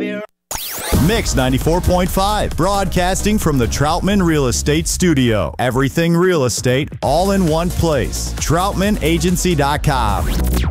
Mix 94.5, broadcasting from the Troutman Real Estate Studio. Everything real estate, all in one place. TroutmanAgency.com.